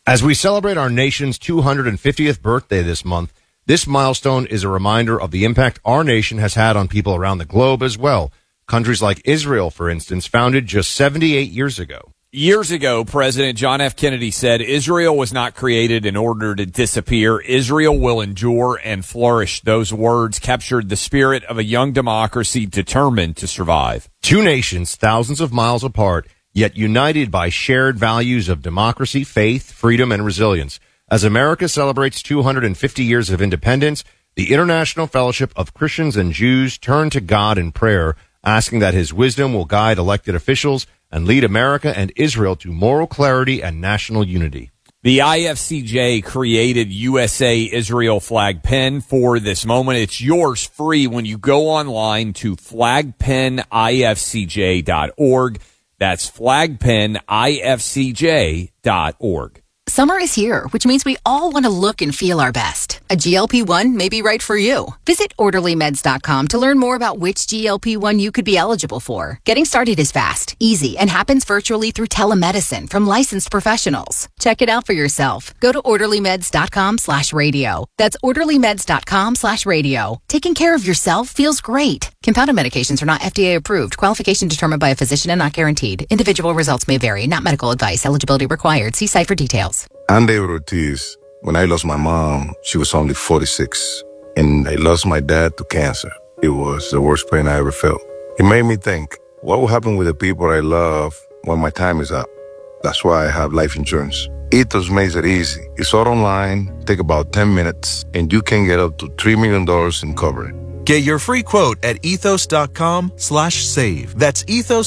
As we celebrate our nation's 250th birthday this month, this milestone is a reminder of the impact our nation has had on people around the globe as well. Countries like Israel, for instance, founded just 78 years ago. Years ago, President John F. Kennedy said Israel was not created in order to disappear. Israel will endure and flourish. Those words captured the spirit of a young democracy determined to survive. Two nations thousands of miles apart, yet united by shared values of democracy, faith, freedom, and resilience. As America celebrates 250 years of independence, the International Fellowship of Christians and Jews turn to God in prayer, asking that his wisdom will guide elected officials and lead America and Israel to moral clarity and national unity. The IFCJ created USA-Israel flag pin for this moment. It's yours free when you go online to flagpinifcj.org. That's flagpinifcj.org. Summer is here, which means we all want to look and feel our best. A GLP-1 may be right for you. Visit OrderlyMeds.com to learn more about which GLP-1 you could be eligible for. Getting started is fast, easy, and happens virtually through telemedicine from licensed professionals. Check it out for yourself. Go to OrderlyMeds.com/radio. That's OrderlyMeds.com/radio. Taking care of yourself feels great. Compounded medications are not FDA approved. Qualification determined by a physician and not guaranteed. Individual results may vary. Not medical advice. Eligibility required. See site for details. I'm David Ortiz. When I lost my mom, she was only 46. And I lost my dad to cancer. It was the worst pain I ever felt. It made me think, what will happen with the people I love when my time is up? That's why I have life insurance. Ethos makes it easy. It's all online, take about 10 minutes, and you can get up to $3 million in coverage. Get your free quote at ethos.com/save. That's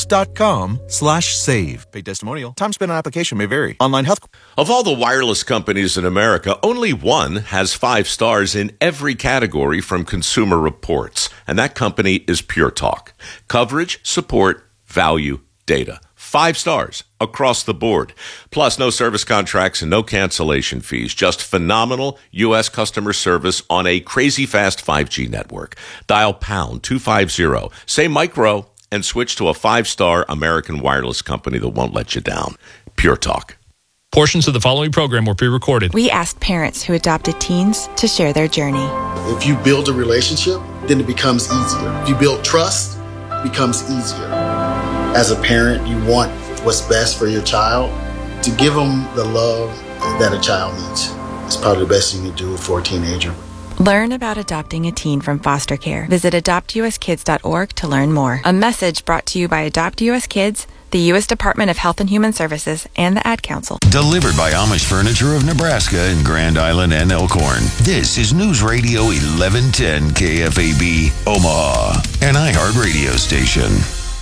ethos.com/save. Paid testimonial. Time spent on application may vary. Online health. Of all the wireless companies in America, only one has 5 stars in every category from Consumer Reports, and that company is Pure Talk. Coverage, support, value, data. 5 stars across the board. Plus, no service contracts and no cancellation fees. Just phenomenal U.S. customer service on a crazy fast 5G network. Dial pound 250. Say micro and switch to a 5-star American wireless company that won't let you down. Pure Talk. Portions of the following program were pre-recorded. We asked parents who adopted teens to share their journey. If you build a relationship, then it becomes easier. If you build trust, it becomes easier. As a parent, you want what's best for your child. To give them the love that a child needs is probably the best thing you can do for a teenager. Learn about adopting a teen from foster care. Visit adoptuskids.org to learn more. A message brought to you by Adopt US Kids, the U.S. Department of Health and Human Services, and the Ad Council. Delivered by Amish Furniture of Nebraska in Grand Island and Elkhorn. This is News Radio 1110 KFAB, Omaha, an iHeart radio station.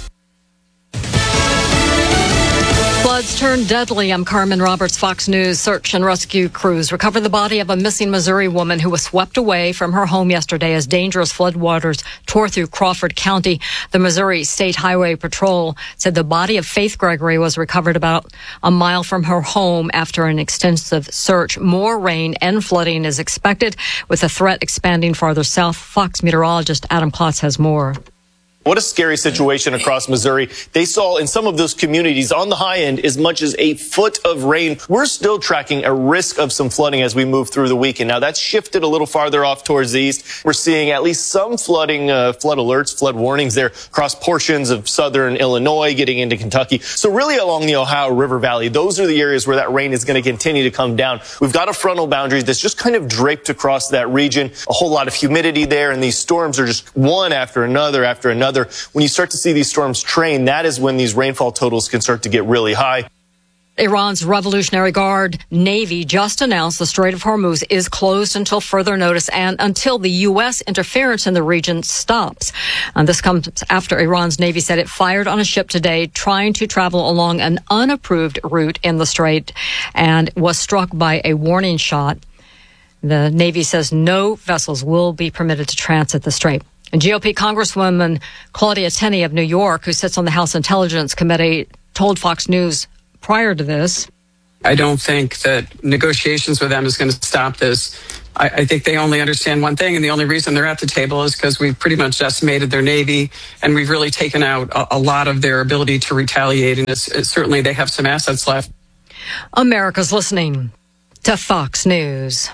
Floods turned deadly. I'm Carmen Roberts, Fox News. Search and rescue crews recovered the body of a missing Missouri woman who was swept away from her home yesterday as dangerous floodwaters tore through Crawford County. The Missouri State Highway Patrol said the body of Faith Gregory was recovered about a mile from her home after an extensive search. More rain and flooding is expected, with the threat expanding farther south. Fox meteorologist Adam Klotz has more. What a scary situation across Missouri. They saw in some of those communities on the high end as much as a foot of rain. We're still tracking a risk of some flooding as we move through the weekend. Now that's shifted a little farther off towards the east. We're seeing at least some flooding, flood alerts, flood warnings there across portions of southern Illinois, getting into Kentucky. So really along the Ohio River Valley, those are the areas where that rain is going to continue to come down. We've got a frontal boundary that's just kind of draped across that region. A whole lot of humidity there, and these storms are just one after another after another. When you start to see these storms train, that is when these rainfall totals can start to get really high. Iran's Revolutionary Guard Navy just announced the Strait of Hormuz is closed until further notice and until the U.S. interference in the region stops. And this comes after Iran's Navy said it fired on a ship today trying to travel along an unapproved route in the strait and was struck by a warning shot. The Navy says no vessels will be permitted to transit the strait. And GOP Congresswoman Claudia Tenney of New York, who sits on the House Intelligence Committee, told Fox News prior to this, I don't think that negotiations with them is going to stop this. I think they only understand one thing, and the only reason they're at the table is because we've pretty much decimated their Navy, and we've really taken out a lot of their ability to retaliate, and it's certainly they have some assets left. America's listening. to Fox News.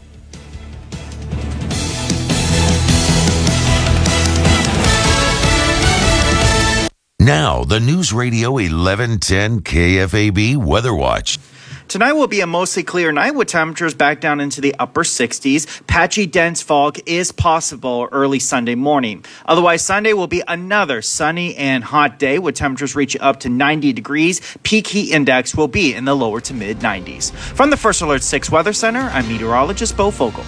Now, the News Radio 1110 KFAB Weather Watch. Tonight will be a mostly clear night with temperatures back down into the upper 60s. Patchy dense fog is possible early Sunday morning. Otherwise, Sunday will be another sunny and hot day with temperatures reaching up to 90 degrees. Peak heat index will be in the lower to mid 90s. From the First Alert 6 Weather Center, I'm meteorologist Bo Fogel.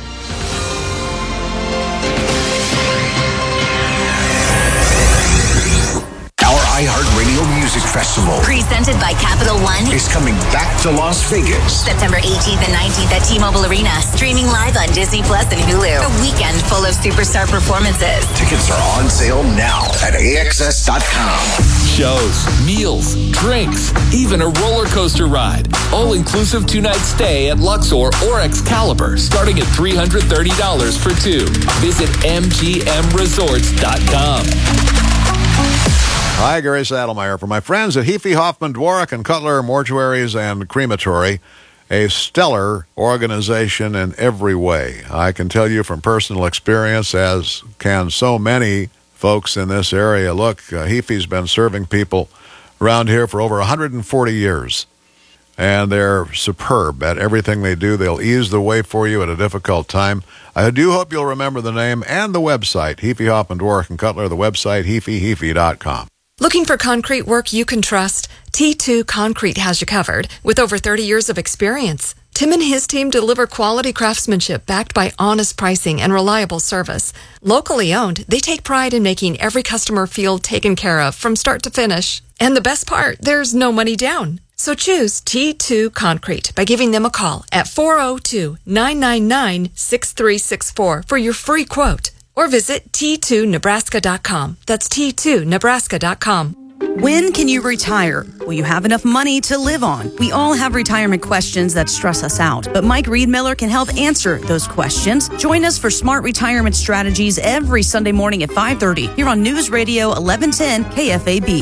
iHeartRadio Music Festival, presented by Capital One, is coming back to Las Vegas. September 18th and 19th at T-Mobile Arena, streaming live on Disney Plus and Hulu. A weekend full of superstar performances. Tickets are on sale now at AXS.com. Shows, meals, drinks, even a roller coaster ride. All-inclusive two-night stay at Luxor or Excalibur, starting at $330 for two. Visit MGMResorts.com. Hi, Gary Saddlemeyer. For my friends at Heafy, Hoffman, Dworak, and Cutler Mortuaries and Crematory, a stellar organization in every way. I can tell you from personal experience, as can so many folks in this area. Look, Heafy's been serving people around here for over 140 years, and they're superb at everything they do. They'll ease the way for you at a difficult time. I do hope you'll remember the name and the website, Heafy, Hoffman, Dworak, and Cutler, the website, heafy.com. Looking for concrete work you can trust? T2 Concrete has you covered with over 30 years of experience. Tim and his team deliver quality craftsmanship backed by honest pricing and reliable service. Locally owned, they take pride in making every customer feel taken care of from start to finish. And the best part, there's no money down. So choose T2 Concrete by giving them a call at 402-999-6364 for your free quote. Or visit T2Nebraska.com. That's T2Nebraska.com. When can you retire? Will you have enough money to live on? We all have retirement questions that stress us out, but Mike Riedmiller can help answer those questions. Join us for Smart Retirement Strategies every Sunday morning at 5:30 here on News Radio 1110 KFAB.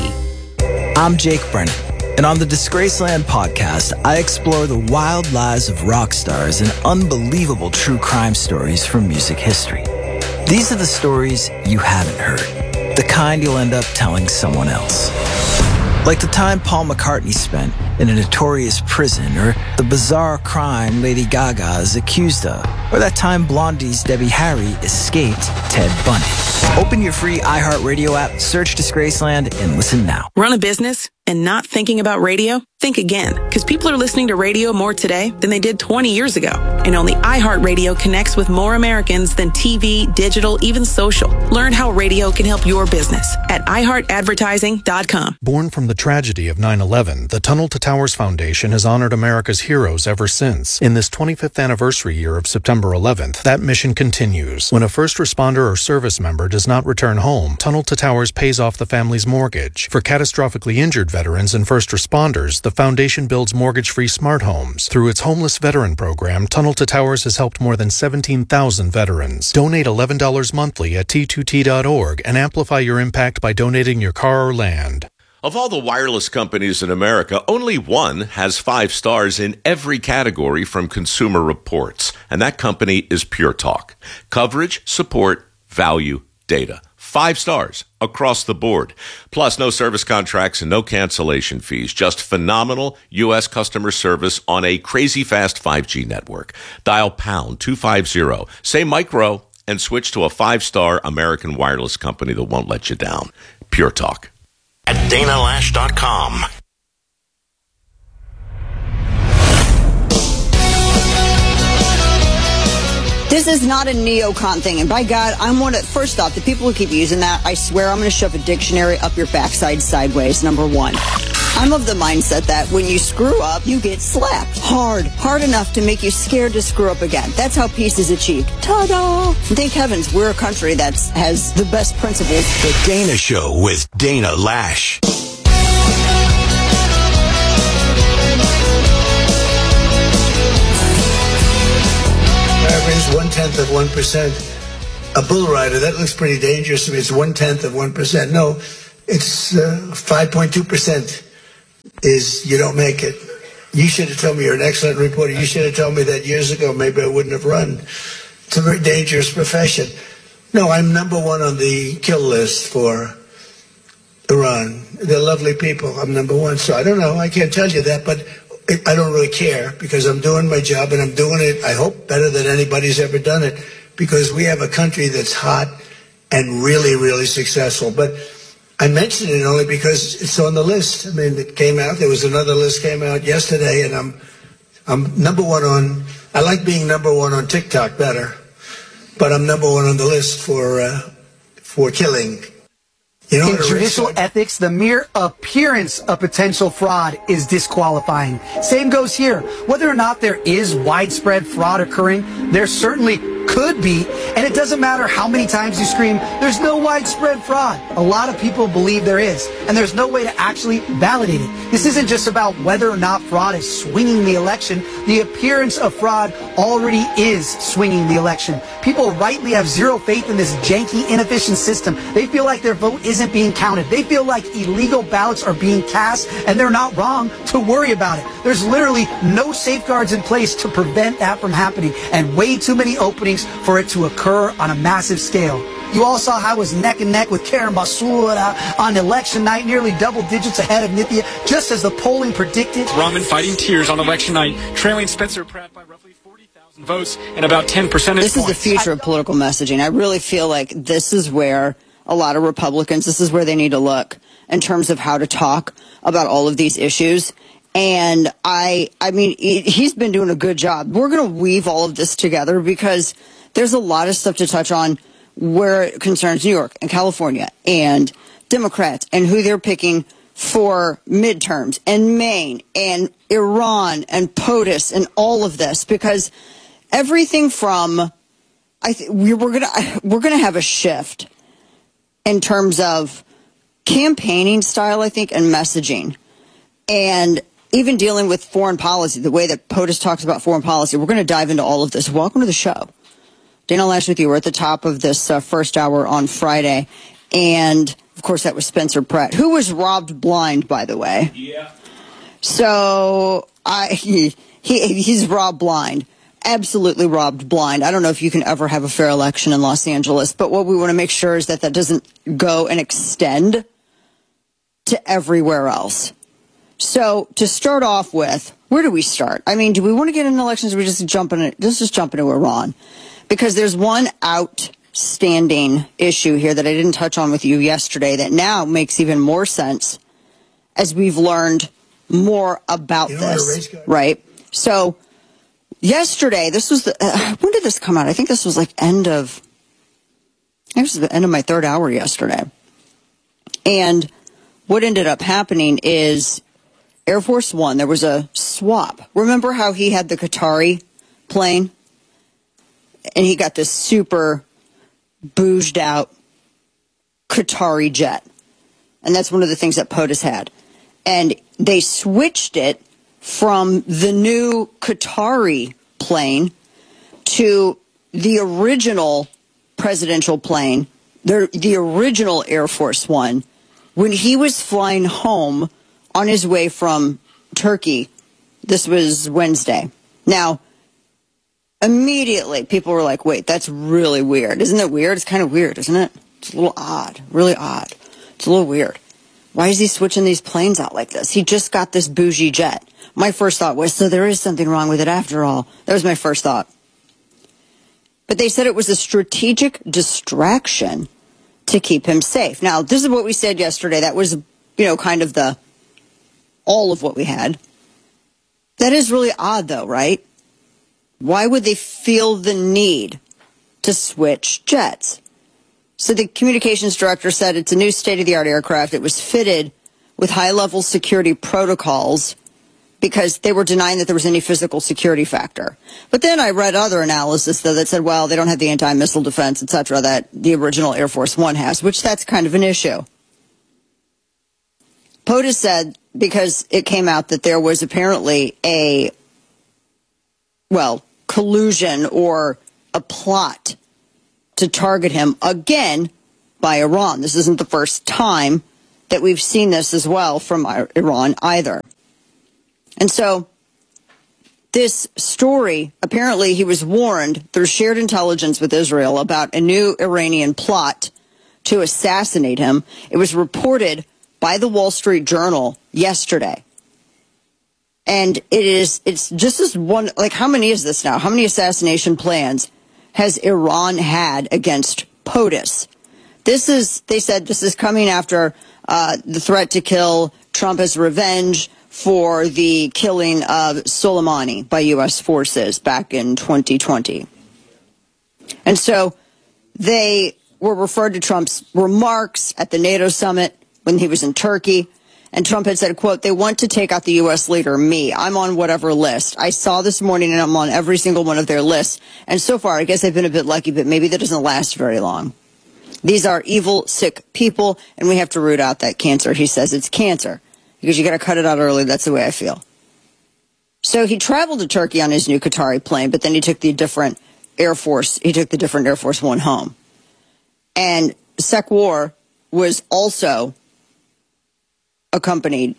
I'm Jake Brennan, and on the Disgraceland podcast, I explore the wild lives of rock stars and unbelievable true crime stories from music history. These are the stories you haven't heard, the kind you'll end up telling someone else. Like the time Paul McCartney spent in a notorious prison, or the bizarre crime Lady Gaga is accused of, or that time Blondie's Debbie Harry escaped Ted Bundy. Open your free iHeartRadio app, search Disgraceland, and listen now. Run a business and not thinking about radio? Think again, because people are listening to radio more today than they did 20 years ago. And only iHeartRadio connects with more Americans than TV, digital, even social. Learn how radio can help your business at iHeartAdvertising.com. Born from the tragedy of 9/11, the Tunnel to Towers Foundation has honored America's heroes ever since. In this 25th anniversary year of September 11th, that mission continues. When a first responder or service member does not return home, Tunnel to Towers pays off the family's mortgage. For catastrophically injured veterans and first responders, the foundation builds mortgage-free smart homes. Through its homeless veteran program, Tunnel to Towers has helped more than 17,000 veterans. Donate $11 monthly at T2T.org and amplify your impact by donating your car or land. Of all the wireless companies in America, only one has 5 stars in every category from Consumer Reports, and that company is Pure Talk. Coverage, support, value, data. 5 stars across the board. Plus, no service contracts and no cancellation fees. Just phenomenal U.S. customer service on a crazy fast 5G network. Dial pound 250, say micro, and switch to a 5-star American wireless company that won't let you down. Pure Talk. At DanaLash.com. This is not a neocon thing, and by God, I'm one of, first off, the people who keep using that, I swear I'm going to shove a dictionary up your backside sideways, number one. I'm of the mindset that when you screw up, you get slapped hard enough to make you scared to screw up again. That's how peace is achieved. Ta-da! Thank heavens we're a country that has the best principles. The Dana Show with Dana Lash. Average 0.1%. A bull rider, that looks pretty dangerous to me. It's 0.1%. No, it's 5.2% is you don't make it. You should have told me you're an excellent reporter. You should have told me that years ago. Maybe I wouldn't have run. It's a very dangerous profession. No, I'm number one on the kill list for Iran. They're lovely people. I'm number one. So I don't know. I can't tell you that, but I don't really care because I'm doing my job and I'm doing it, I hope, better than anybody's ever done it because we have a country that's hot and really, really successful. But I mention it only because it's on the list. I mean, it came out. There was another list came out yesterday, and I'm number one on. I like being number one on TikTok better, but I'm number one on the list for killing. You know, in judicial ethics, the mere appearance of potential fraud is disqualifying. Same goes here. Whether or not there is widespread fraud occurring, there certainly could be, and it doesn't matter how many times you scream, there's no widespread fraud. A lot of people believe there is, and there's no way to actually validate it. This isn't just about whether or not fraud is swinging the election. The appearance of fraud already is swinging the election. People rightly have zero faith in this janky, inefficient system. They feel like their vote isn't being counted. They feel like illegal ballots are being cast, and they're not wrong to worry about it. There's literally no safeguards in place to prevent that from happening, and way too many openings for it to occur on a massive scale. You all saw how I was neck and neck with Karen Basura on election night, nearly double digits ahead of Nithya, just as the polling predicted. Rahman fighting tears on election night, trailing Spencer Pratt by roughly 40,000 votes and about 10 percentage points. This is the future of political messaging. I really feel like this is where a lot of Republicans, this is where they need to look in terms of how to talk about all of these issues. And I mean, he's been doing a good job. We're going to weave all of this together because there's a lot of stuff to touch on where it concerns New York and California and Democrats and who they're picking for midterms and Maine and Iran and POTUS and all of this, because everything from we're gonna have a shift in terms of campaigning style, I think, and messaging, and even dealing with foreign policy, the way that POTUS talks about foreign policy. We're going to dive into all of this. Welcome to the show. Dana Loesch with you. We're at the top of this first hour on Friday. And, of course, that was Spencer Pratt, who was robbed blind, by the way. Yeah. So he's robbed blind. Absolutely robbed blind. I don't know if you can ever have a fair election in Los Angeles, but what we want to make sure is that that doesn't go and extend to everywhere else. So to start off with, where do we start? I mean, do we want to get into elections or we just jump in it? Let's just jump into Iran, because there's one outstanding issue here that I didn't touch on with you yesterday that now makes even more sense as we've learned more about this, right? So yesterday, this was when did this come out? I think this was like the end of my third hour yesterday. And what ended up happening is Air Force One, there was a swap. Remember how he had the Qatari plane? And he got this super bouged out Qatari jet. And that's one of the things that POTUS had. And they switched it from the new Qatari plane to the original presidential plane, the original Air Force One, when he was flying home on his way from Turkey. This was Wednesday. Now, immediately people were like, wait, that's really weird. Isn't it weird? It's kind of weird, isn't it? It's a little odd, really odd. It's a little weird. Why is he switching these planes out like this? He just got this bougie jet. My first thought was, so there is something wrong with it after all. That was my first thought. But they said it was a strategic distraction to keep him safe. Now, this is what we said yesterday. That was, kind of all of what we had. That is really odd, though, right? Why would they feel the need to switch jets? So the communications director said it's a new state-of-the-art aircraft. It was fitted with high-level security protocols because they were denying that there was any physical security factor. But then I read other analysis, though, that said, well, they don't have the anti-missile defense, et cetera, that the original Air Force One has, which that's kind of an issue. POTUS said, because it came out that there was apparently collusion or a plot to target him again by Iran. This isn't the first time that we've seen this as well from Iran either. And so this story, apparently he was warned through shared intelligence with Israel about a new Iranian plot to assassinate him. It was reported by the Wall Street Journal yesterday. And it's just this one, like, how many is this now? How many assassination plans has Iran had against POTUS? They said this is coming after the threat to kill Trump as revenge for the killing of Soleimani by U.S. forces back in 2020. And so they were referred to Trump's remarks at the NATO summit when he was in Turkey. And Trump had said, quote, they want to take out the U.S. leader, me. I'm on whatever list. I saw this morning and I'm on every single one of their lists. And so far, I guess I've been a bit lucky, but maybe that doesn't last very long. These are evil, sick people, and we have to root out that cancer. He says it's cancer because you got to cut it out early. That's the way I feel. So he traveled to Turkey on his new Qatari plane, but then he took the different Air Force One home. And Sekwar was also accompanying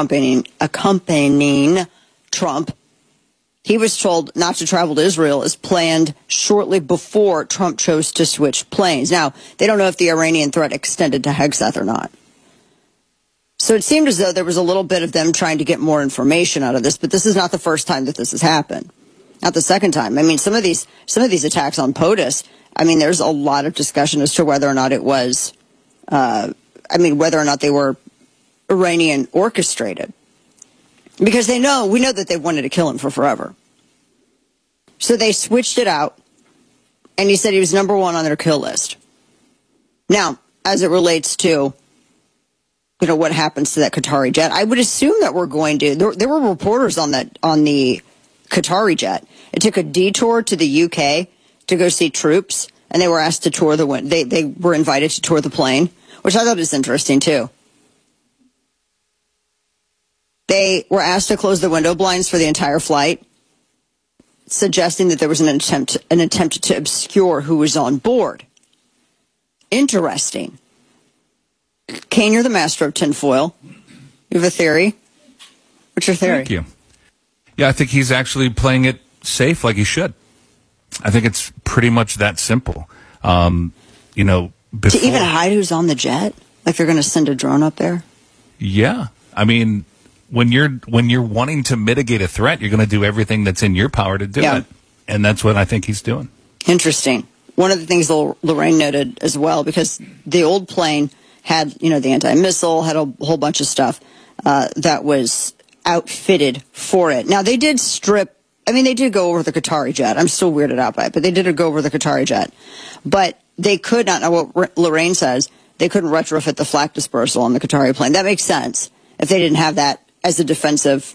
Trump. He was told not to travel to Israel as planned shortly before Trump chose to switch planes. Now, they don't know if the Iranian threat extended to Hegseth or not. So it seemed as though there was a little bit of them trying to get more information out of this, but this is not the first time that this has happened. Not the second time. I mean, some of these attacks on POTUS, I mean, there's a lot of discussion as to whether or not it was, whether or not they were Iranian orchestrated. Because we know that they wanted to kill him for forever. So they switched it out, and he said he was number one on their kill list. Now, as it relates to, what happens to that Qatari jet, I would assume that we're going to, there were reporters on the Qatari jet. It took a detour to the UK to go see troops, and they were asked to tour they were invited to tour the plane, which I thought was interesting too. They were asked to close the window blinds for the entire flight, suggesting that there was an attempt to obscure who was on board. Interesting. Kane, you're the master of tinfoil. You have a theory? What's your theory? Thank you. Yeah, I think he's actually playing it safe like he should. I think it's pretty much that simple. To even hide who's on the jet? Like they're going to send a drone up there? Yeah. I mean, when you're wanting to mitigate a threat, you're going to do everything that's in your power to do it. And that's what I think he's doing. Interesting. One of the things Lorraine noted as well, because the old plane had, the anti-missile, had a whole bunch of stuff that was outfitted for it. Now, they did go over the Qatari jet. I'm still weirded out by it, but they did go over the Qatari jet. But they could not, know what Lorraine says, they couldn't retrofit the flak dispersal on the Qatari plane. That makes sense if they didn't have that as a defensive,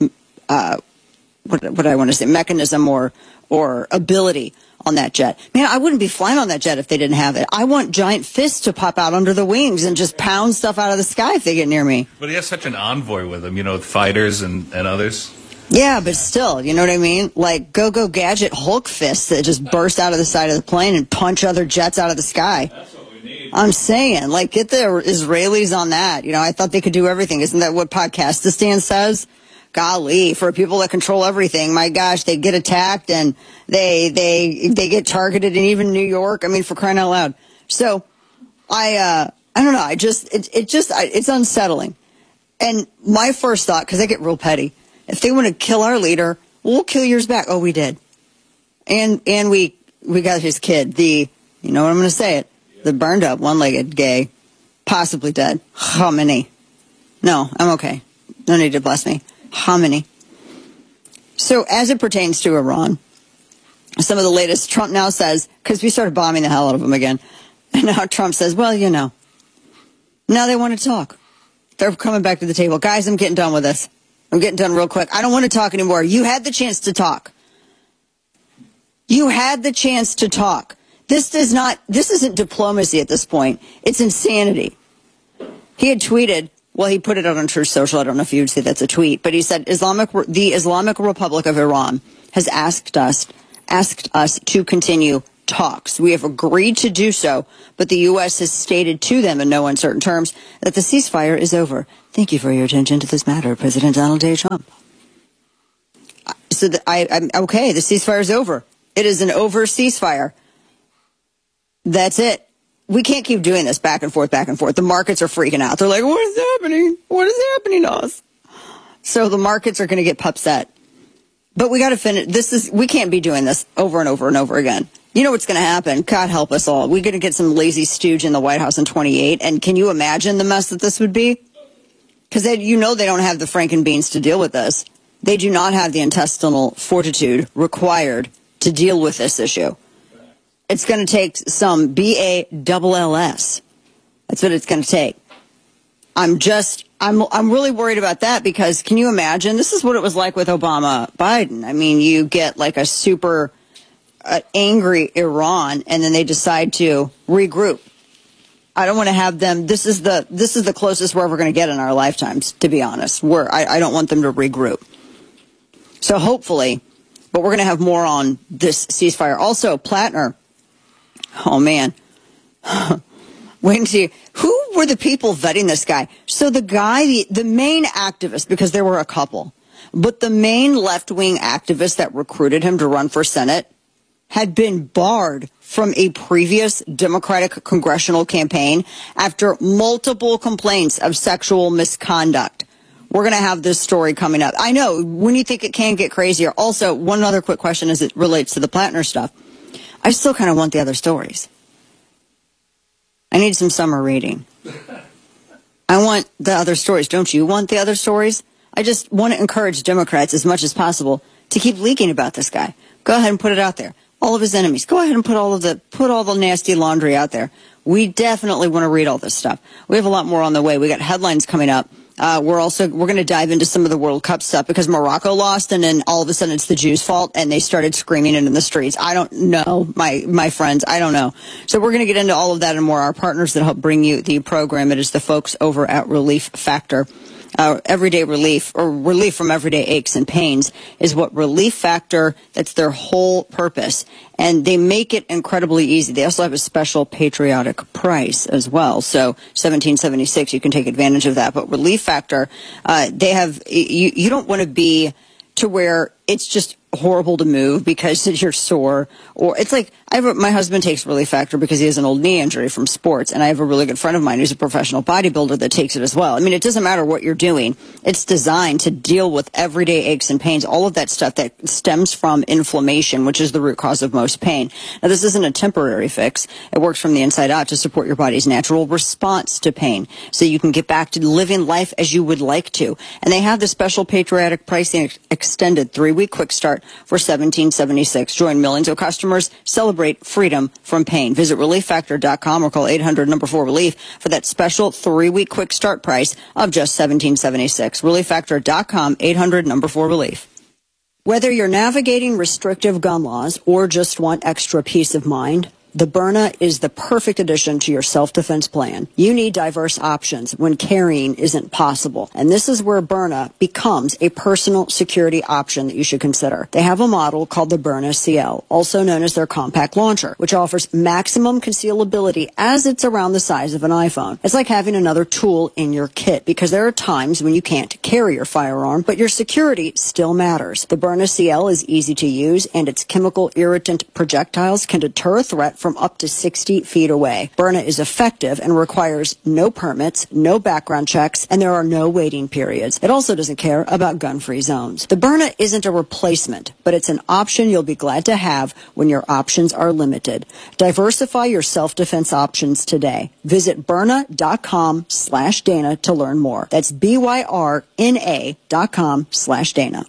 mechanism or ability on that jet. Man, I wouldn't be flying on that jet if they didn't have it. I want giant fists to pop out under the wings and just pound stuff out of the sky if they get near me. But he has such an envoy with him, with fighters and others. Yeah, but still, you know what I mean? Like, go gadget Hulk fists that just burst out of the side of the plane and punch other jets out of the sky. That's what we need. I'm saying, get the Israelis on that. I thought they could do everything. Isn't that what Podcastistan says? Golly, for people that control everything, my gosh, they get attacked and they get targeted in even New York. I mean, for crying out loud. So I don't know. It's unsettling. And my first thought, because I get real petty, if they want to kill our leader, we'll kill yours back. Oh, we did. And we got his kid, you know what I'm going to say it, the burned up, one-legged gay, possibly dead. How many? No, I'm okay. No need to bless me. How many? So as it pertains to Iran, some of the latest, Trump now says, because we started bombing the hell out of them again, and now Trump says, well, now they want to talk. They're coming back to the table. Guys, I'm getting done with this. I'm getting done real quick. I don't want to talk anymore. You had the chance to talk. You had the chance to talk. This isn't diplomacy at this point. It's insanity. He had tweeted, well, he put it out on Truth Social. I don't know if you would say that's a tweet, but he said the Islamic Republic of Iran has asked us to continue talks. We have agreed to do so, but the U.S. has stated to them in no uncertain terms that the ceasefire is over. Thank you for your attention to this matter, President Donald J. Trump. So I'm okay. The ceasefire's over. It is an over ceasefire. That's it. We can't keep doing this back and forth, back and forth. The markets are freaking out. They're like, what is happening? What is happening to us? So the markets are going to get upset. But we got to finish. We can't be doing this over and over and over again. You know what's going to happen? God help us all. We're going to get some lazy stooge in the White House in 28. And can you imagine the mess that this would be? Because they don't have the frankenbeans to deal with this. They do not have the intestinal fortitude required to deal with this issue. It's going to take some BALLS. That's what it's going to take. I'm really worried about that because can you imagine? This is what it was like with Obama Biden. I mean, you get like a super angry Iran and then they decide to regroup. I don't want to have them. This is the closest we're ever going to get in our lifetimes, to be honest. I don't want them to regroup. So hopefully, but we're going to have more on this ceasefire. Also, Plattner. Oh, man. Wait and see. Who were the people vetting this guy? So the guy, the main activist, because there were a couple, but the main left-wing activist that recruited him to run for Senate had been barred from a previous Democratic congressional campaign after multiple complaints of sexual misconduct. We're going to have this story coming up. I know, when you think it can get crazier. Also, one other quick question as it relates to the Plattner stuff. I still kind of want the other stories. I need some summer reading. I want the other stories. Don't you want the other stories? I just want to encourage Democrats as much as possible to keep leaking about this guy. Go ahead and put it out there. All of his enemies. Go ahead and put all the nasty laundry out there. We definitely want to read all this stuff. We have a lot more on the way. We got headlines coming up. We're going to dive into some of the World Cup stuff because Morocco lost and then all of a sudden it's the Jews' fault and they started screaming it in the streets. I don't know, my friends. I don't know. So we're going to get into all of that and more. Our partners that help bring you the program, it is the folks over at Relief Factor. Everyday relief, or relief from everyday aches and pains, is what Relief Factor, that's their whole purpose. And they make it incredibly easy. They also have a special patriotic price as well. So $17.76, you can take advantage of that. But Relief Factor, they have, you don't want to be to where it's just horrible to move because you're sore, or it's like my husband takes Relief Factor because he has an old knee injury from sports, and I have a really good friend of mine who's a professional bodybuilder that takes it as well. I mean, it doesn't matter what you're doing. It's designed to deal with everyday aches and pains, all of that stuff that stems from inflammation, which is the root cause of most pain. Now, this isn't a temporary fix. It works from the inside out to support your body's natural response to pain so you can get back to living life as you would like to. And they have the special patriotic pricing extended 3-week quick start for $17.76. Join millions of customers. Celebrate freedom from pain. Visit ReliefFactor.com or call 800-4RELIEF for that special 3-week quick start price of just $17.76. ReliefFactor.com, 800-4RELIEF. Whether you're navigating restrictive gun laws or just want extra peace of mind, the Byrna is the perfect addition to your self-defense plan. You need diverse options when carrying isn't possible. And this is where Byrna becomes a personal security option that you should consider. They have a model called the Byrna CL, also known as their compact launcher, which offers maximum concealability as it's around the size of an iPhone. It's like having another tool in your kit because there are times when you can't carry your firearm, but your security still matters. The Byrna CL is easy to use, and its chemical irritant projectiles can deter a threat from up to 60 feet away. Byrna is effective and requires no permits, no background checks, and there are no waiting periods. It also doesn't care about gun-free zones. The Byrna isn't a replacement, but it's an option you'll be glad to have when your options are limited. Diversify your self-defense options today. Visit Byrna.com/Dana to learn more. That's BYRNA.com/Dana.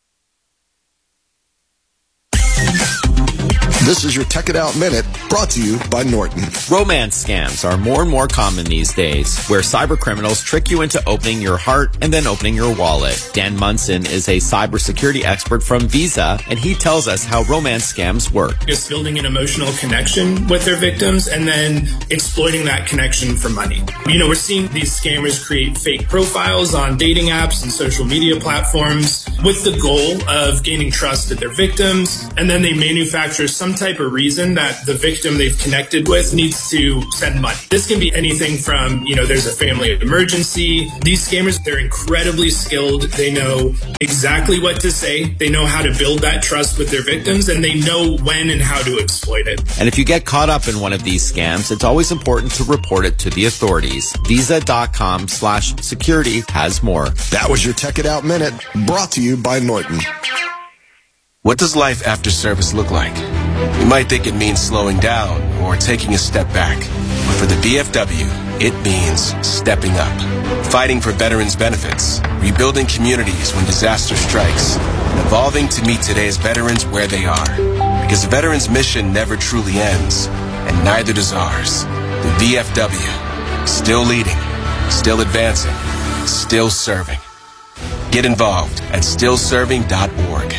This is your Tech It Out Minute, brought to you by Norton. Romance scams are more and more common these days, where cybercriminals trick you into opening your heart and then opening your wallet. Dan Munson is a cybersecurity expert from Visa, and he tells us how romance scams work. Just building an emotional connection with their victims and then exploiting that connection for money. We're seeing these scammers create fake profiles on dating apps and social media platforms. with the goal of gaining trust of their victims, and then they manufacture some type of reason that the victim they've connected with needs to send money. This can be anything from, there's a family emergency. These scammers, they're incredibly skilled. They know exactly what to say. They know how to build that trust with their victims, and they know when and how to exploit it. And if you get caught up in one of these scams, it's always important to report it to the authorities. Visa.com/security has more. That was your Tech It Out Minute, brought to you by Norton. What does life after service look like? You might think it means slowing down or taking a step back. But for the VFW, it means stepping up. Fighting for veterans' benefits, rebuilding communities when disaster strikes, and evolving to meet today's veterans where they are. Because the veterans' mission never truly ends, and neither does ours. The VFW, still leading, still advancing, still serving. Get involved at stillserving.org.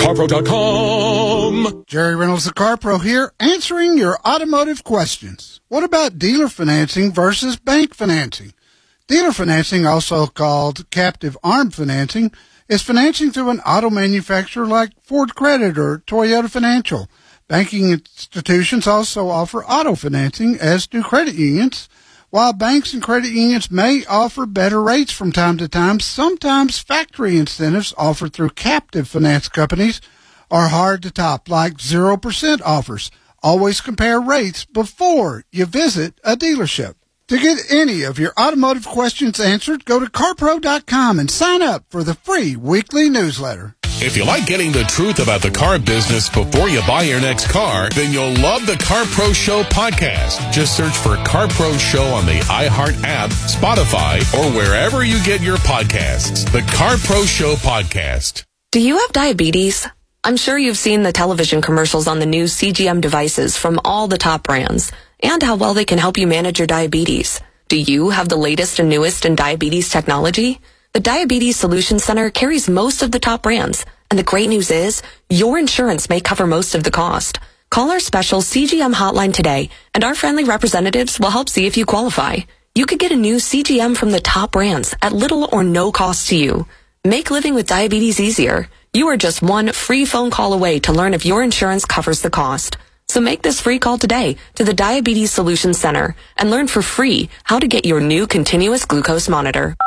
CarPro.com. Jerry Reynolds, the CarPro here, answering your automotive questions. What about dealer financing versus bank financing? Dealer financing, also called captive arm financing, is financing through an auto manufacturer like Ford Credit or Toyota Financial. Banking institutions also offer auto financing, as do credit unions. While banks and credit unions may offer better rates from time to time, sometimes factory incentives offered through captive finance companies are hard to top, like 0% offers. Always compare rates before you visit a dealership. To get any of your automotive questions answered, go to CarPro.com and sign up for the free weekly newsletter. If you like getting the truth about the car business before you buy your next car, then you'll love the CarPro Show podcast. Just search for CarPro Show on the iHeart app, Spotify, or wherever you get your podcasts. The CarPro Show podcast. Do you have diabetes? I'm sure you've seen the television commercials on the new CGM devices from all the top brands and how well they can help you manage your diabetes. Do you have the latest and newest in diabetes technology? The Diabetes Solutions Center carries most of the top brands, and the great news is your insurance may cover most of the cost. Call our special CGM hotline today, and our friendly representatives will help see if you qualify. You could get a new CGM from the top brands at little or no cost to you. Make living with diabetes easier. You are just one free phone call away to learn if your insurance covers the cost. So make this free call today to the Diabetes Solutions Center and learn for free how to get your new continuous glucose monitor.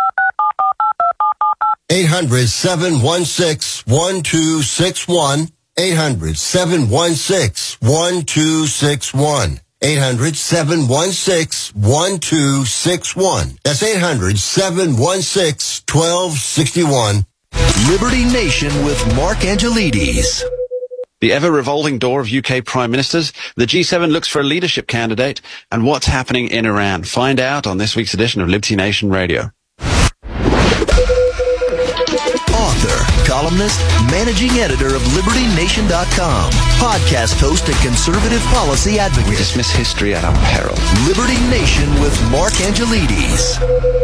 800-716-1261. 800-716-1261. 800-716-1261. That's 800-716-1261. Liberty Nation with Mark Angelides. The ever-revolving door of UK Prime Ministers, the G7 looks for a leadership candidate, and what's happening in Iran. Find out on this week's edition of Liberty Nation Radio. Author, columnist, managing editor of LibertyNation.com, podcast host and conservative policy advocate. We dismiss history at our peril. Liberty Nation with Mark Angelides.